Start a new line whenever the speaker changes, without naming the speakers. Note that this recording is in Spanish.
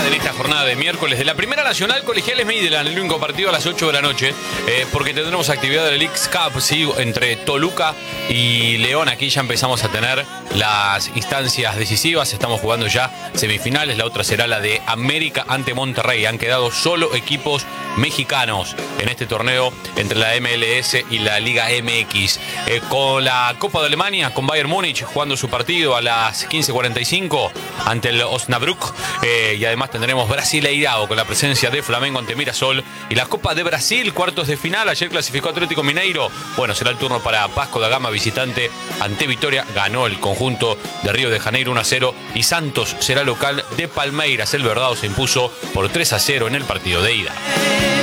en esta jornada de miércoles de la Primera Nacional Colegiales Midland, el único partido a las 8 de la noche, porque tendremos actividad del Leagues Cup, ¿sí? Entre Toluca y León. Aquí ya empezamos a tener las instancias decisivas, estamos jugando ya semifinales, la otra será la de América ante Monterrey. Han quedado solo equipos mexicanos en este torneo entre la MLS y la Liga MX. Con la Copa de Alemania, con Bayern Múnich jugando su partido a las 15:45 ante el Osnabrück, y además tendremos Brasileirao con la presencia de Flamengo ante Mirasol, y la Copa de Brasil, cuartos de final. Ayer clasificó Atlético Mineiro. Bueno, será el turno para Vasco da Gama visitante ante Vitória. Ganó el conjunto de Río de Janeiro 1-0, y Santos será local de Palmeiras. El Verdado se impuso por 3-0 en el partido de ida.